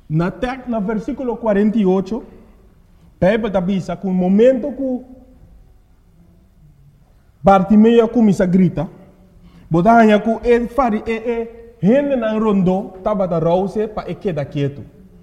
Na versículo 48, Bíblia está dizendo que no momento que Bartimeu começa a gritar, botando que ele faz gente na rondo, estava a rouse para ele quedar quieto.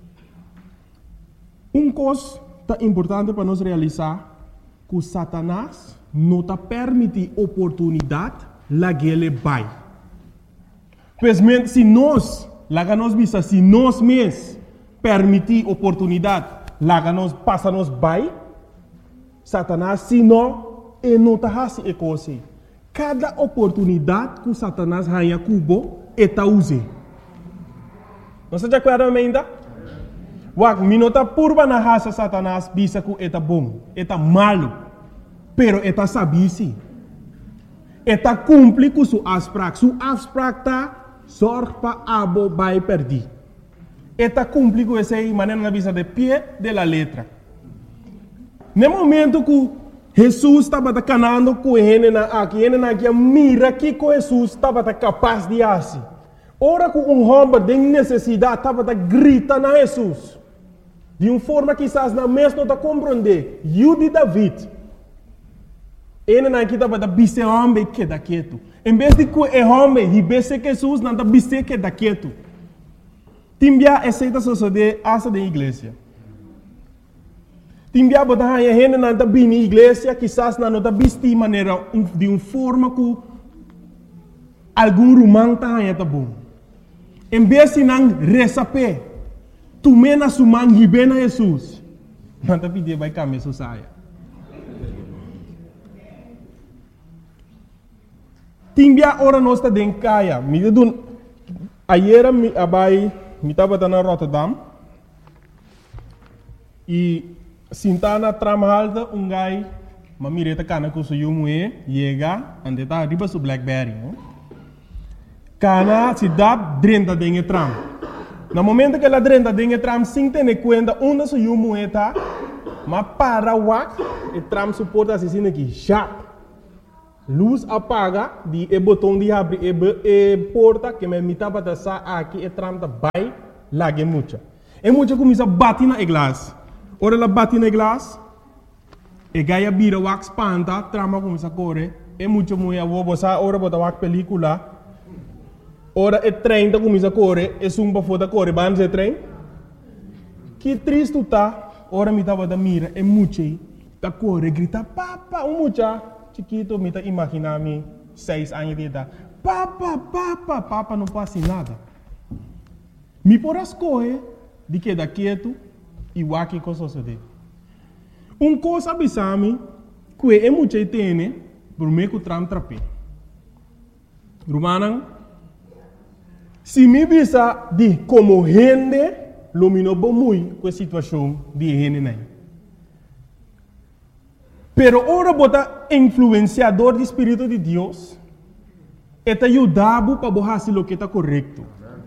Coisa importante para nós realizar, que Satanás não está permitindo oportunidade lá que ele vai. Pois se nós mesmos permitir oportunidade lá que nós passamos vai, Satanás, se não, ele não está fazendo isso coisa. Cada oportunidade que Satanás ganha cubo, ele está usando. Não se acorda ainda? Wak, minota purba na raça Satanás bisa que está bom, está malo, pero está sabisi. Está cumpre com sua asprak. Sua asprak está sorte para abo vai perder. Está cumpre com essa maneira na bisa de pé de la letra. No momento que Jesus estava canando com ele aqui mira que Jesus estava capaz de fazer. Ora que homem tem necessidade estava gritando a Jesus. De uma forma que quizás na mesma não está compreender. Eu de David. Ele não estava a biser homem que está quieto. Em vez de que o homem ribesse Jesus, não está biser que está quieto. Timbia aceita suceder essa da igreja. Timbia botar a gente não está bem na igreja, quizás não está biser de maneira, de uma forma que algum romano está bom. Em vez de não receber, tu mena sumang hibena Jesus. Não tapi dia baik kami susah. Timbia ora nós está den kaya. Mi dun ayer abai mi tava na Rotterdam. E sintana tramhalda gai mamireta kana ku suyumue yega ande ta riba su Blackberry. Kana sidap drenta den tram. No momento que ela drenta dentro do tram, sem ter conta onde se o moeda, mas para o o tram suporta assim aqui, já. Luz apaga, o botão de abrir, a porta que me mitava da sa aqui, o tram da vai, lá é muita. E muita começa a bater na glass. Ora ela bate na glass, e gaia vira o espanta, trama começa a correr, e muita mulher, vou botar ora botar o película. Ora o trem começa a correr, e sumba foda corre, vamos o trem. Que triste está, ora me estava da mira, e mucha, tá corre, grita, papa, mucha, chiquito, me tá imaginando 6 anos de idade, papa, não passa nada. Me por as correr, de que da quieto, e o que coisa sucede. Coisa abisame, que é mucha tem, por meio que o tram trape. Romanan, se me visa de como gente, lumino muito com a situação de gente. Pero ora bota influenciador do Espírito de Deus, eta ajudava para fazer o que está correto.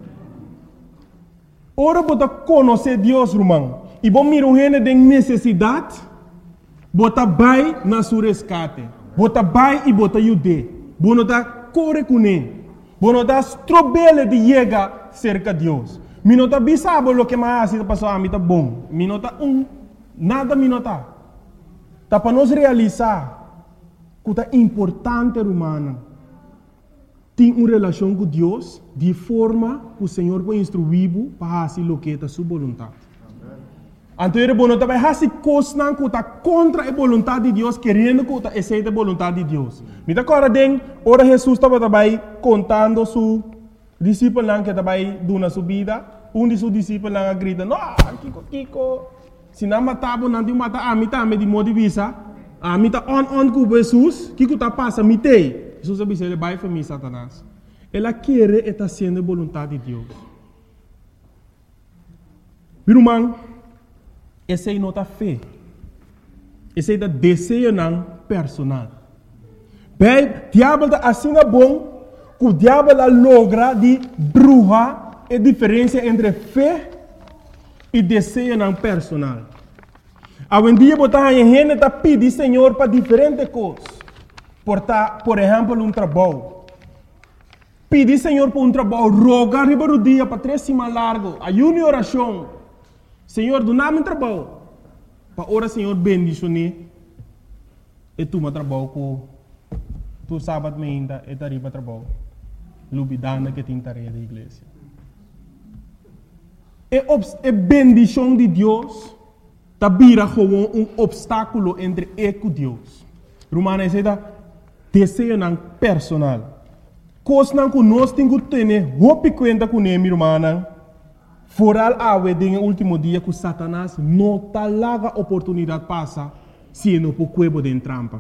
Ora bota conhecer Deus, irmão, e bom miro gente de necessidade, bota vai na sua resgate, bota vai e bota ajude, bota corre com ele. Bueno, das trobele de llegar cerca de Deus. Minota bisabo lo que mais está passando a mim tá bom. Minota nada minota. Tá para nós realizar que é importante humana. Tem uma relação com Deus de forma que o Senhor vai instruir para fazer o que é a sua vontade. Então, ele não vai fazer coisas que está contra a vontade de Deus, querendo que aceite a vontade de Deus. Me agora, ora Jesus estava também contando seu discípulo que estava dando sua vida. De seus discípulos grita, não, Kiko, se não matava, não te mata a mim também de modo de vista. A mim está on com Jesus, Kiko está passando, me tem. Jesus disse, ele vai para mim, Satanás. Ela quer estar sendo a vontade de Deus. Meu irmão, essa é a nossa fé. Esse é o desejo personal. Bem, o diabo está assim bom, que o diabo logra de bruxa a diferença entre fé e desejo personal. Hoje em dia, a gente está pedindo Senhor para diferentes coisas. Por exemplo, trabalho. Pedir Senhor por trabalho, rogar riba do dia para 3 semanas largo, ayuno e oração. Senhor, do nome trabalho. Para ora, Senhor, bendicionar. E tu me trabalho com tu sábado ainda e tarifa trabalho. Lubidana que tem tarefa da igreja. E bendição de Deus tá vira como obstáculo entre eu e Deus. Romana diz desejo não personal. Coisa que nós temos que ter roupa conta com ele, irmã. Foral awe no último dia que Satanás não tá larga oportunidade passa se não por cuebo de trampa.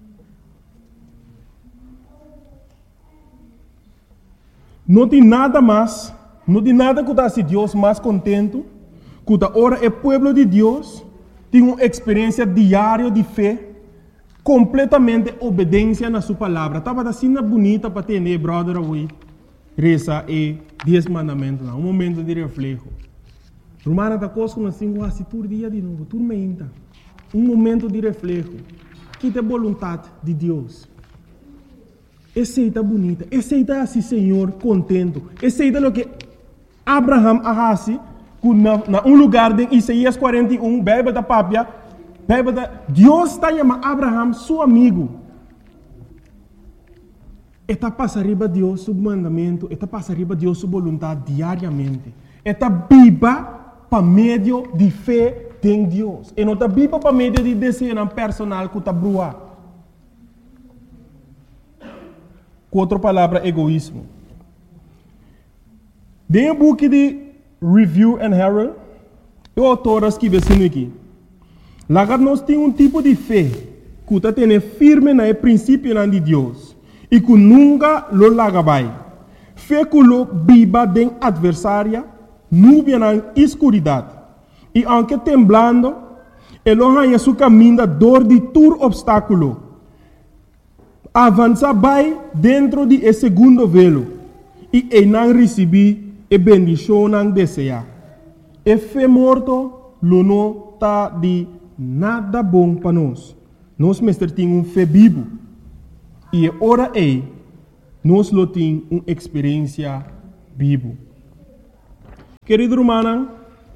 Não tem nada mais, não tem nada que dá se Deus mais contento, que da hora o povo de Deus tem uma experiência diária de fé, completamente obediência na sua palavra. Estava assim bonita para ter, brother, away. Reza e 10 mandamentos, um momento de reflexo. Romana da coisa assim, assim, todo dia de novo, tudo menta. Um momento de reflexo. Que tem vontade de Deus. Aceita bonita, aceita assim, Senhor, contento. Aceita o que Abraham arrasi, na lugar de Isaías 41, bebe da papia, Deus está chamando Abraham seu amigo. Está passa arriba Deus seu mandamento, está passa arriba Deus sua vontade diariamente. Está viva para meio de fé em Deus. E não está viva para meio de desejo personal que está brua. Com outra palavra, egoísmo. Dentro do book de Review and Herald, o autor escreve assim aqui. Lá nós temos tipo de fé que está tendo firme no princípio de Deus e que nunca lo larga vai. Fé que lo viva de adversária, nuvem na escuridade. E aunque temblando, ele ganha seu caminho dor de todo obstáculo. Avança vai dentro de esse segundo velo e não recebi a bendição não deseja. E fé morto, lo não está de nada bom para nós. Nós mestre temos fé vivo. E ora nós lo temos uma experiência vivo. Querido romana,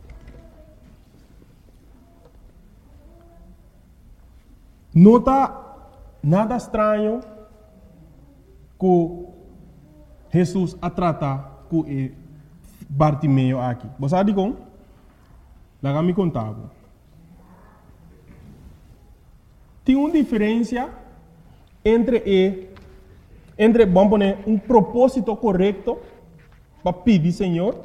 não está nada estranho que Jesus a tratar com Bartimeu aqui. Você sabe como? Lá me contava. Tem uma diferença entre vamos poner, um propósito correto para pedir Senhor,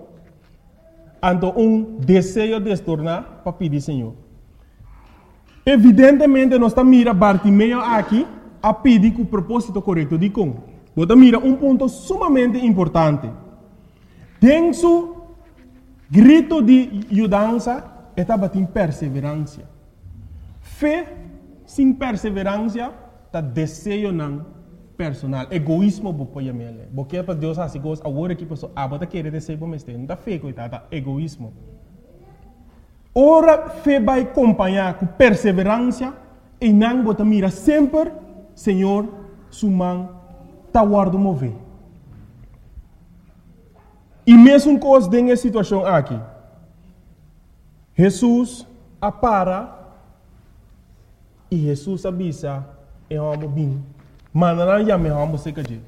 e desejo de se tornar para pedir Senhor. Evidentemente, nós estamos mirando Bartimeu aqui a pedir com o propósito correto. De como? Você mira ponto sumamente importante. Tem su grito de ajudança, estava em perseverança. Fé sem perseverança, está desejo não personal. Egoísmo, você mele. Porque para Deus assim gosta, agora que pessoa abata querer desejo para mestre, não está fé, coitada, egoísmo. Ora, fé vai acompanhar com perseverança e não você mira sempre, Senhor, sua mão está guardando mover. E mesmo coisa nessa situação aqui, Jesus apara e Jesus avisa e vamos bem. Manana já me vamos se cair.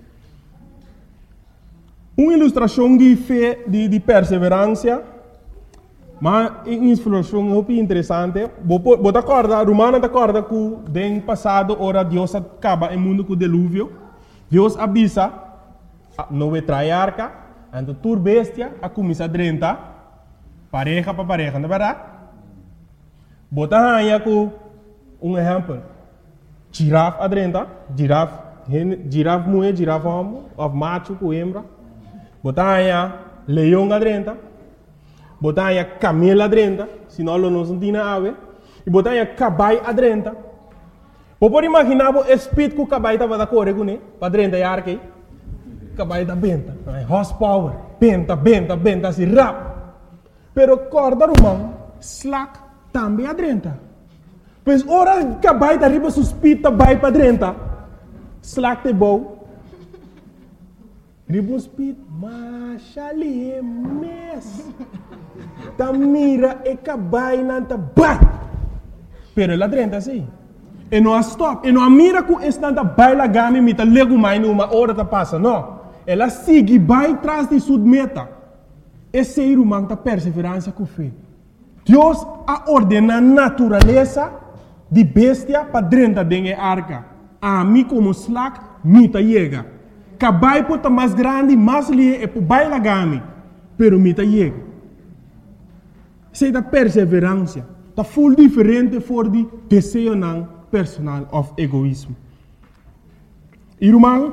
Uma ilustração de fé, de perseverança, mas uma ilustração muito interessante. Você acorda, Romana acorda que no passado, ora Deus acaba o mundo com o dilúvio. Deus avisa, não vai trair arca, então tur bestia, a começar a drentar, pareja para pareja, não é verdade? Você aí com exemplo. Girafa adrenta, girafa mulher, girafa homem, of macho com hembra. Botaya leão adrenta, botaya camelo adrenta, senão não se tem ave. E botaya caballo adrenta. Pode imaginar o espírito que o caballo estava da correr com ele, para adrenta e arque. Caballo da benta, horsepower, benta, assim rápido. Pero corda romano, slack também adrenta. Pois ora cabai da riba suspita vai para dentro. Slack te bom. Riba suspita, mas ali é mes. ta mira e cabai nanta bai. Pero ela drenta assim. E não stop. E não mira com esse nanta bai la gami mita lego mais numa hora ta passa. Não. Ela sigue bai tras de sua meta. Esse ser humano ta perseverança com fé. Deus a ordena a natureza de bestia para drenta dengue arca. A mim como slack mita chega. Cabai pota mais grande, mais lie e po bai la gami. Pero mita chega. Sei da perseverança. Tá full diferente voor die desejo não personal of egoísmo. Irmão,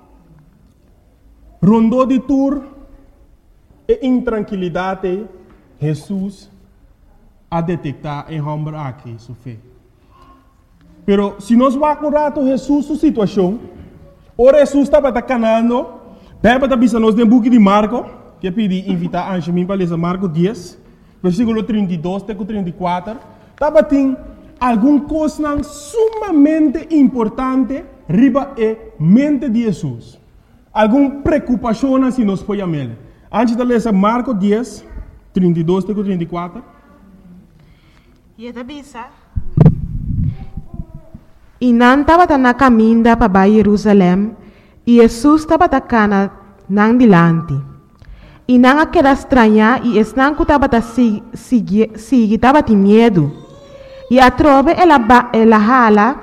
rondou de tour e intranquilidade, Jesus a detectar em homem aqui sua fé. Pero se nós vamos acordar Jesus sua situação, ora Jesus estava canando, beba da bisa nós tem book de Marco, que pedi invitar a mim para ler Marco 10. Versículo 32 até 34, estava tem alguma coisa sumamente importante riba e mente de Jesus. Alguma preocupação se nós podemos ver. Antes de ler Marco 10, 32 até 34. E tabisa. E não estava na caminho para Jerusalém, e Jesus estava na não dilante. E não aquela estranha, e não que estava estava de medo. E a trove, ela hala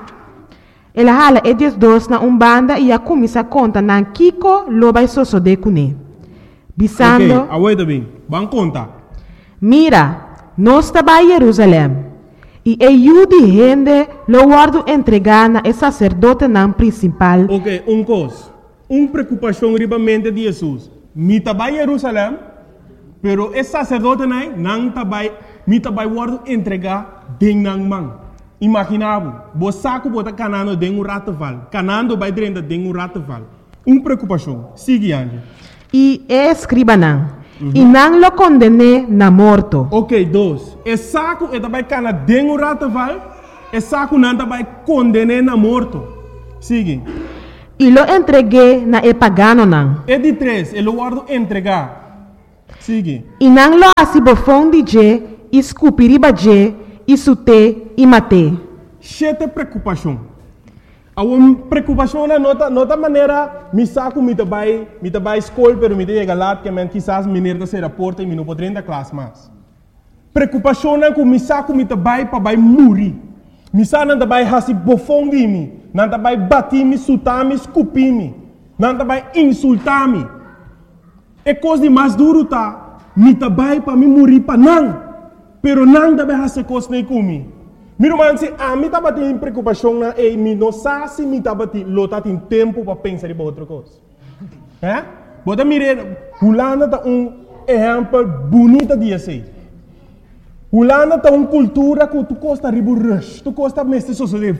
e diz dois na banda e a começa a contar na Kiko lo vai sosso de cune. Bisando. Ok, aguenta bem, vamos contar. Mira, nós estava em Jerusalém. E eu de gente lo guardo entregar na sacerdote não principal. Ok, coisa. Preocupação riba mente de Jesus. Mi tabai Jerusalém, pero esse sacerdote não tabai, mi tabai guardo entregar den nang man. Imaginavo, bo saco bota canando den rataval, canando vai drenda den rataval. Preocupação. Sigue ande. E escriba não. E não lo condene na morto. Ok, dois. E saco e tabai cana den rataval, e saco não tabai condene na morto. Sigue. E lo entreguei na pagano não. E de três, ele guardo entregar. Sigue. E não lo asibofão de je, escupiriba je, isute e mate. Chete preocupação. A uma preocupação na nota maneira, me saco me tabai escola, pero me chega lá que men quizás menina se reporta e me não pode entrar classe mais. Preocupação na com me saco me tabai para vai morrer. Me saco não tabai hasi bofão de mim. Não vai bater me, sutar me, escupir me. Não vai insultar me. É coisa de mais duro tá. Me vai para me morrer para não. Pero não vai fazer coisa nem comigo. Meu irmão, se a mim tava tendo preocupação na e me não sabe se me tava tendo lotar tem tempo para pensar em outra coisa. É? Bota mire, Holanda tá exemplo bonito de assim. Holanda tá cultura que tu costa ribu rush, tu costa mestre sociedade,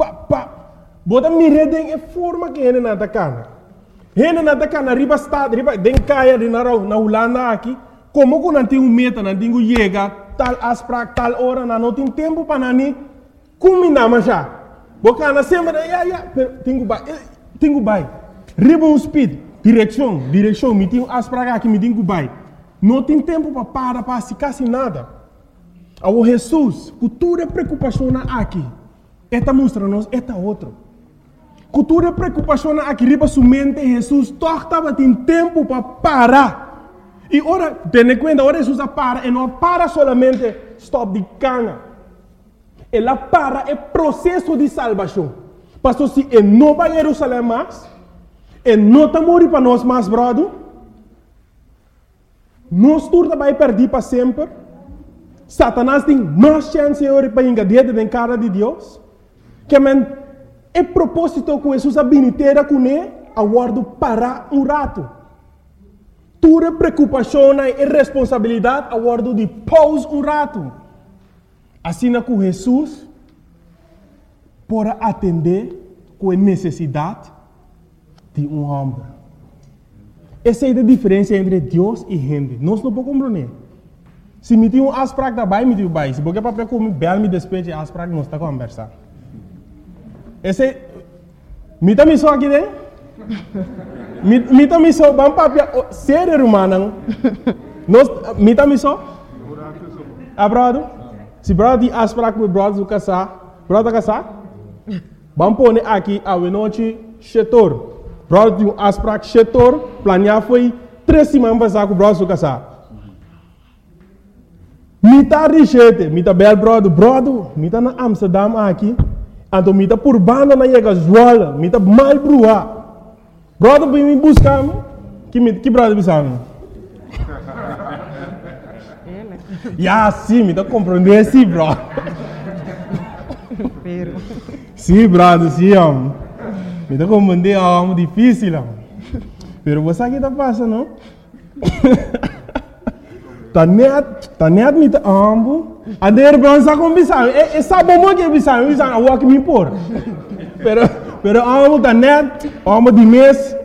Bota mire den forma que ele nada cana. Ele nada cana riba estado, riba den caia de na Holanda aqui. Como que não tem meta, não tem chega tal asprak tal hora, não tem tempo para nani. Combina já. Boca na sempre tenho bai. Riba speed, direção, me tenho asprak aqui, me tenho bai. Não tem tempo para se quase nada. Ao Jesus, cultura preocupação aqui. Esta mostra-nos, esta outro. Cultura preocupação aqui riba sua mente, Jesus estava tem tempo para parar. E ora, tenha conta, ora Jesus para, e não para solamente stop de cana. Ela para é processo de salvação. Pastor, se ele não vai a Jerusalém mais, ele não está morrendo para nós mais, brother, nós todos vai perder para sempre. Satanás tem mais chance para engadir na cara de Deus. Que é propósito que Jesus habilitera com ele, aguardo parar rato. Tua preocupação e responsabilidade, aguardo de pause rato. Assim que Jesus pode atender com a necessidade de homem. Essa é a diferença entre Deus e gente. Nós não podemos compreender. Se me tem asprak da bai, me tem bai. Se porque para comer bel me despeje asprak, nós está conversando. Esse me também só aqui dentro. Me também só bam papia ser humano. Nós me também só. brother? Se brother tem afspraak met brother zo casar, brother casar? Vamos pôr aqui a noite setor. Brother tem afspraak setor, planear foi 3 semanas passar com brother zo casar. Mita richete, mita bel brother, mita na Amsterdam aqui, então mita por banda na chega Zwolle, mita mal brua. Brother vem me buscar, que brother bisamo? Ya, sim, me dá compreender, sim, bro. Sim, brother, sim, me dá compreender, é difícil, pero você aqui tá passando, não? Tá net, me tá ambo. A der bronza com bisão, é sabe como que bisão, a walk me por. Pero ambo tá net, ambo de mês.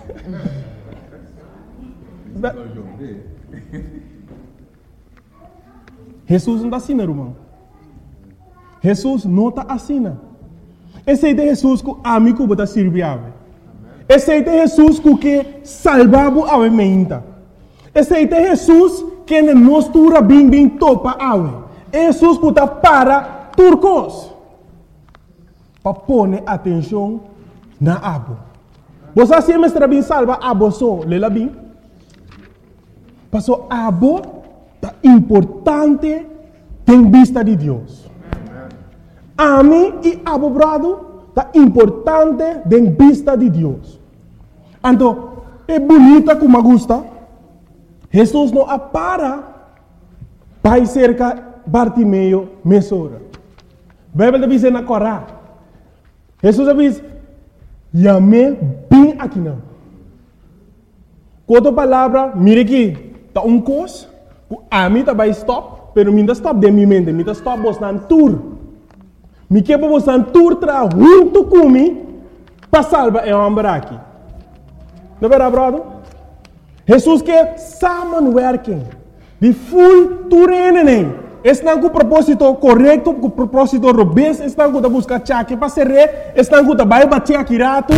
Jesus não está assim, irmão. Jesus não está assim. Esse é Jesus que a mim está servindo. Esse é Jesus que salvava a mente. Esse é Jesus que nos tura bem topa a Jesus que está para turcos. Para pôr atenção na abo. Você sempre está bem salva abo só, lela bem. Passou abo é importante em vista de Deus. A mim e a brado é importante em vista de Deus. Então, é bonita como gosta. Jesus não para para cerca Bartimeu mesora. A Bíblia diz na Corá. Jesus diz, "Yame bem aqui não." Outra palavra, mire aqui, tá coisa. A mim tá vai stop, pero minta stop de minha mente, minta stop vos nan tour. Me que vos nan tour tra junto comigo para salvar é homem aqui. Não é verdade, brother? Jesus que samenwerking, de full tourenen. Estão com o propósito correto, com o propósito robusto, estão com a buscar chaque para ser rei, estão com a vai bater aqui rato.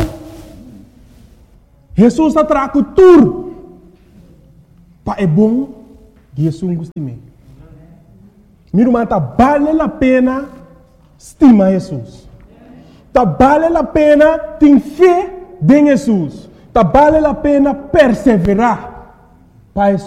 Jesus está trago tour. Pa é bom. Jesus gostime. Meu irmão, vale a pena estimar Jesus. Vale a pena ter fé em Jesus. Vale a pena perseverar para Jesus.